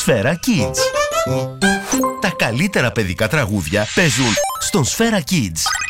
Sfera Kids. Τα καλύτερα παιδικά τραγούδια παίζουν στον Sfera Kids.